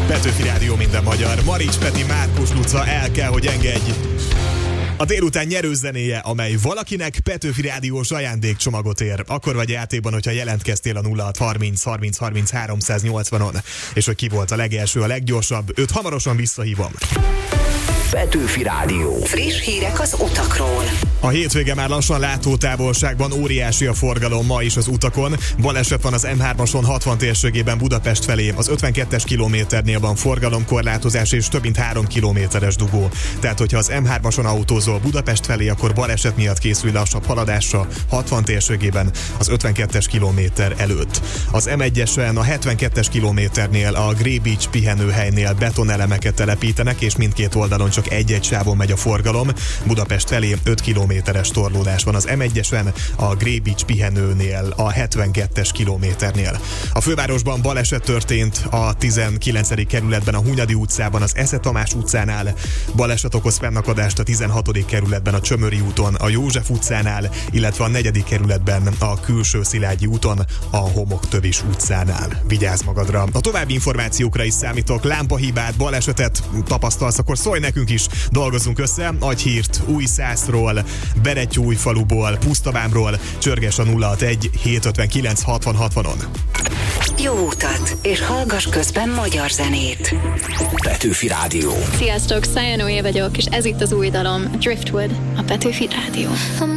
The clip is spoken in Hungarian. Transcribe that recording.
Petőfi Rádió minden magyar. Marics Peti, Márkus Luca, el kell, hogy engedj. A délután nyerőzenéje, amely valakinek Petőfi Rádiós ajándékcsomagot ér. Akkor vagy játékban, hogyha jelentkeztél a 0630 30 30 380-on. És hogy ki volt a legelső, a leggyorsabb, őt hamarosan visszahívom. Petőfi Rádió. Friss hírek az utakról. A hétvége már lassan látótávolságban, óriási a forgalom ma is az utakon. Baleset van az M3-ason 60 térségében Budapest felé. Az 52-es kilométernél van forgalomkorlátozás és több mint 3 kilométeres dugó. Tehát, hogyha az M3-ason autózol Budapest felé, akkor baleset miatt készül lassabb haladásra 60 térségében az 52-es kilométer előtt. Az M1-esen a 72-es kilométernél a Grey Beach pihenőhelynél betonelemeket telepítenek, és mindkét oldalon csak egy-egy sávon megy a forgalom. Budapest felé 5 kilométeres torlódás van az M1-esen, a Grey Beach pihenőnél, a 72-es kilométernél. A fővárosban baleset történt a 19. kerületben, a Hunyadi utcában, az Esze Tamás utcánál. Baleset okoz fennakadást a 16. kerületben, a Csömöri úton, a József utcánál, illetve a 4. kerületben, a Külső Szilágyi úton, a Homoktövis utcánál. Vigyázz magadra! A további információkra is számítok. Lámpahibát, balesetet tapasztalsz, akkor szólj nekünk is, dolgozzunk össze. Adj hírt Újszászról, Berettyóújfaluból, Pusztavámról, csörges a 061 759 60 60-on. Jó utat, és hallgass közben magyar zenét. Petőfi Rádió. Sziasztok, Szája Noé vagyok, és ez itt az új dalom, Driftwood, a Petőfi Rádió.